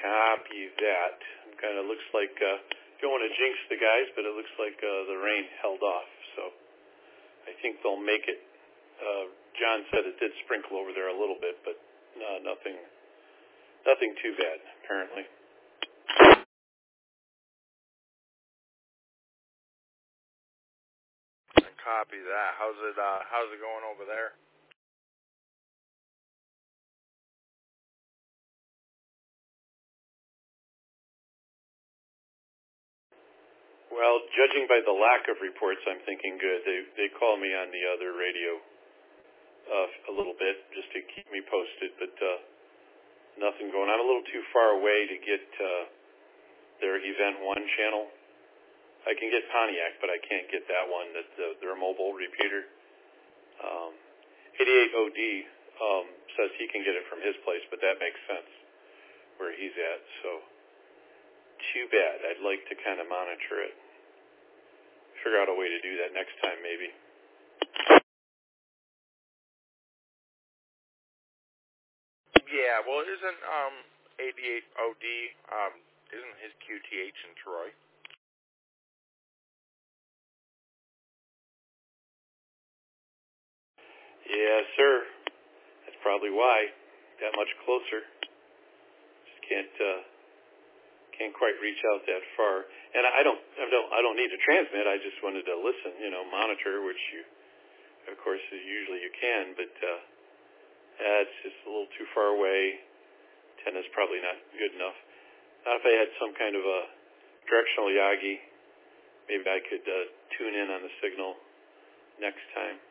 Copy that. Kind of looks like, don't want to jinx the guys, but it looks like the rain held off. So I think they'll make it. John said it did sprinkle over there a little bit, but nothing too bad, apparently. Copy that. How's it going over there? Well, judging by the lack of reports, I'm thinking good. They call me on the other radio a little bit just to keep me posted, but nothing going on. I'm a little too far away to get their Event 1 channel. I can get Pontiac, but I can't get that one, their mobile repeater. 88OD says he can get it from his place, but that makes sense where he's at. So too bad. I'd like to kind of monitor it. Figure out a way to do that next time, maybe. Yeah, well, isn't 88OD, isn't his QTH in Troy? Yeah, sir. That's probably why. That much closer. Just can't quite reach out that far. And I don't need to transmit. I just wanted to listen, monitor, which you, of course, usually you can, but it's just a little too far away. Antenna's probably not good enough. Not if I had some kind of a directional Yagi, maybe I could tune in on the signal next time.